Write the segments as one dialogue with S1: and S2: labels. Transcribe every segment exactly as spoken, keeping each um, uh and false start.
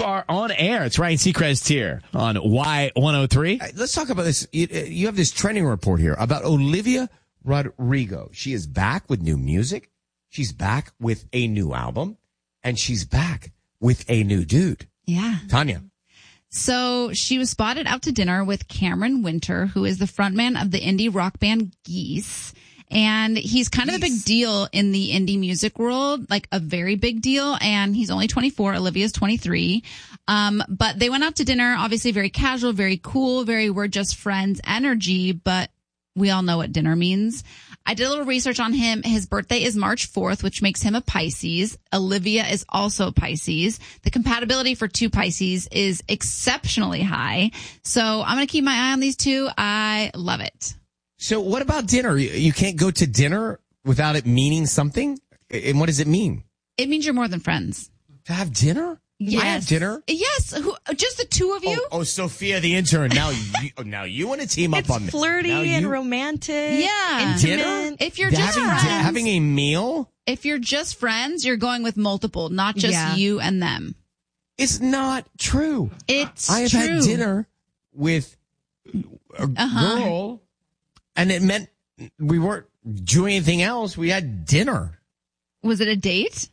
S1: You are on air. It's Ryan Seacrest here on Y one oh three.
S2: Let's talk about this. You, you have this trending report here about Olivia Rodrigo. She is back with new music. She's back with a new album. And she's back with a new dude.
S3: Yeah.
S2: Tanya.
S3: So she was spotted out to dinner with Cameron Winter, who is the frontman of the indie rock band Geese. And he's kind of a big deal in the indie music world, like a very big deal. And he's only twenty-four. Olivia's twenty-three. Um, but they went out to dinner, obviously very casual, very cool, very we're just friends energy. But we all know what dinner means. I did a little research on him. His birthday is March fourth, which makes him a Pisces. Olivia is also a Pisces. The compatibility for two Pisces is exceptionally high. So I'm going to keep my eye on these two. I love it.
S2: So what about dinner? You can't go to dinner without it meaning something? And what does it mean?
S3: It means you're more than friends.
S2: To have dinner?
S3: Yes.
S2: I have dinner?
S3: Yes. Who, just the two of you?
S2: Oh, oh Sophia the intern. Now you, now you want to team
S4: it's
S2: up on me.
S4: Flirty
S2: you,
S4: and romantic.
S3: Yeah.
S2: Dinner?
S3: If you're just
S2: having,
S3: friends.
S2: having a meal?
S3: If you're just friends, you're going with multiple, not just
S4: yeah.
S3: you and them.
S2: It's not true.
S3: It's
S2: I have
S3: true.
S2: had dinner with a
S3: Uh-huh.
S2: girl, and it meant we weren't doing anything else. We had dinner.
S3: Was it a date?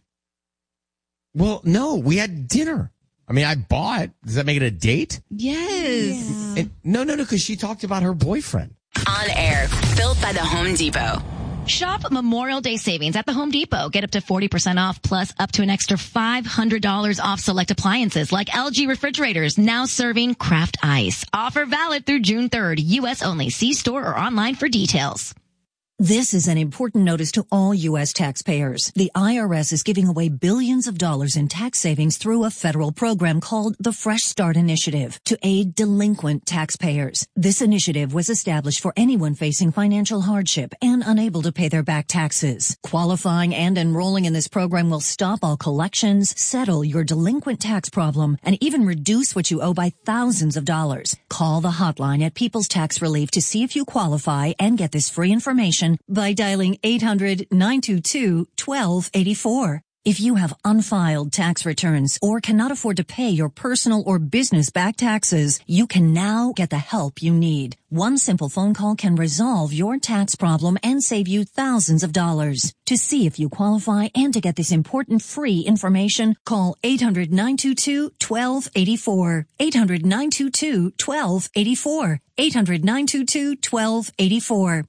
S2: Well, no, we had dinner. I mean, I bought. Does that make it a date?
S3: Yes.
S4: Yeah.
S2: And, no, no, no, because she talked about her boyfriend.
S5: On air, built by the Home Depot.
S6: Shop Memorial Day savings at the Home Depot. Get up to forty percent off plus up to an extra five hundred dollars off select appliances like L G refrigerators, now serving Kraft Ice. Offer valid through June third. U S only. See store or online for details.
S7: This is an important notice to all U S taxpayers. The I R S is giving away billions of dollars in tax savings through a federal program called the Fresh Start Initiative to aid delinquent taxpayers. This initiative was established for anyone facing financial hardship and unable to pay their back taxes. Qualifying and enrolling in this program will stop all collections, settle your delinquent tax problem, and even reduce what you owe by thousands of dollars. Call the hotline at People's Tax Relief to see if you qualify and get this free information by dialing eight hundred, nine two two, one two eight four. If you have unfiled tax returns or cannot afford to pay your personal or business back taxes, you can now get the help you need. One simple phone call can resolve your tax problem and save you thousands of dollars. To see if you qualify and to get this important free information, call eight hundred, nine two two, one two eight four. eight hundred, nine two two, one two eight four. eight hundred, nine two two, one two eight four.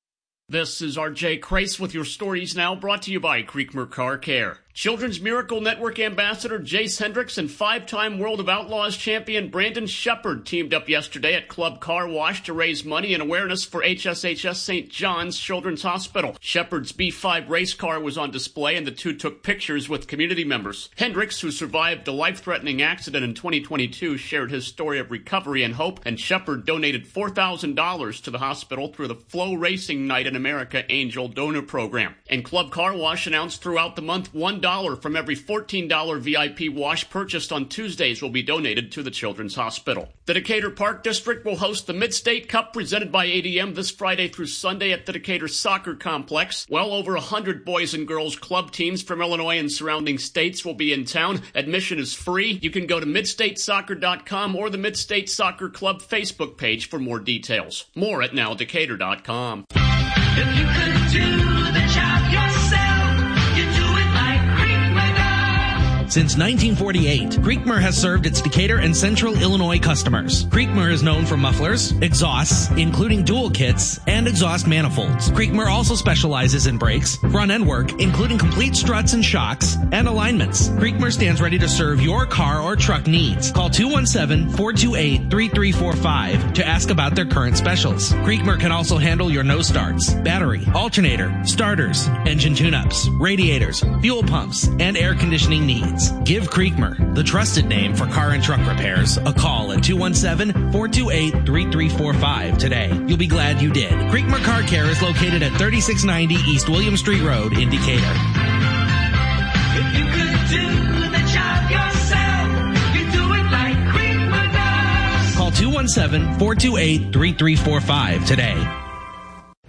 S8: This is R J Crace with your stories now, brought to you by Creekmer Car Care. Children's Miracle Network Ambassador Jace Hendricks and five-time World of Outlaws champion Brandon Shepard teamed up yesterday at Club Car Wash to raise money and awareness for H S H S Saint John's Children's Hospital. Shepard's B five race car was on display, and the two took pictures with community members. Hendricks, who survived a life-threatening accident in twenty twenty-two, shared his story of recovery and hope, and Shepard donated four thousand dollars to the hospital through the Flow Racing Night in America Angel Donor Program. And Club Car Wash announced throughout the month one dollar from every fourteen dollars V I P wash purchased on Tuesdays will be donated to the Children's Hospital. The Decatur Park District will host the Mid-State Cup presented by A D M this Friday through Sunday at the Decatur Soccer Complex. Well over one hundred boys and girls club teams from Illinois and surrounding states will be in town. Admission is free. You can go to mid state soccer dot com or the Mid-State Soccer Club Facebook page for more details. More at now decatur dot com.
S9: If you could do the job yourself, you do it like Creekmer does.
S10: Since nineteen forty-eight, Creekmer has served its Decatur and Central Illinois customers. Creekmer is known for mufflers, exhausts, including dual kits, and exhaust manifolds. Creekmer also specializes in brakes, front-end work, including complete struts and shocks, and alignments. Creekmer stands ready to serve your car or truck needs. Call two one seven, four two eight, three three four five to ask about their current specials. Creekmer can also handle your no starts, battery, alternator, starters, engine tune-ups, radiators, fuel pumps, and air conditioning needs. Give Creekmer, the trusted name for car and truck repairs, a call at two one seven, four two eight, three three four five today. You'll be glad you did. Creekmer Car Care is located at thirty-six ninety East William Street Road in Decatur.
S9: If you could do the job yourself, you do it like Creekmer does.
S10: Call two one seven, four two eight, three three four five today.